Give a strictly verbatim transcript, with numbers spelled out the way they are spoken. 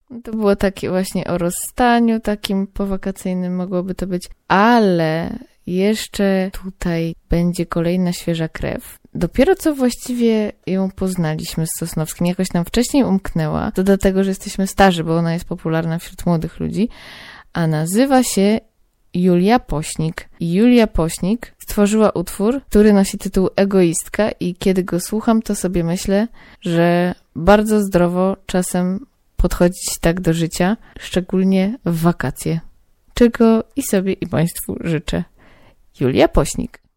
To było takie właśnie o rozstaniu takim powakacyjnym mogłoby to być, ale jeszcze tutaj będzie kolejna świeża krew. Dopiero co właściwie ją poznaliśmy z Sosnowskim. Jakoś nam wcześniej umknęła. To dlatego, że jesteśmy starzy, bo ona jest popularna wśród młodych ludzi. A nazywa się Julia Pośnik. I Julia Pośnik stworzyła utwór, który nosi tytuł Egoistka i kiedy go słucham, to sobie myślę, że bardzo zdrowo czasem podchodzić tak do życia, szczególnie w wakacje. Czego i sobie i Państwu życzę. Julia Pośnik.